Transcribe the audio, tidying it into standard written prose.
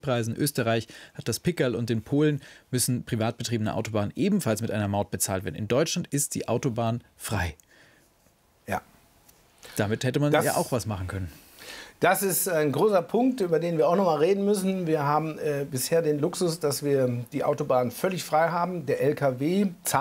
Preisen. Österreich hat das Pickerl und in Polen müssen privat betriebene Autobahnen ebenfalls mit einer Maut bezahlt werden. In Deutschland ist die Autobahn frei. Ja. Damit hätte man ja auch was machen können. Das ist ein großer Punkt, über den wir auch noch mal reden müssen. Wir haben bisher den Luxus, dass wir die Autobahn völlig frei haben. Der LKW zahlt